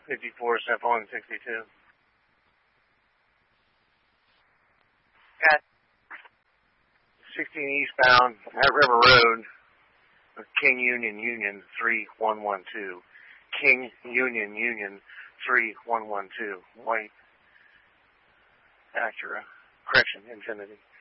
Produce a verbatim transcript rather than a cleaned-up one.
fifty-four, step on sixty-two. Got sixteen eastbound at River Road, King Union Union three one one two. King Union Union three one one two. White Acura. Correction, Infinity.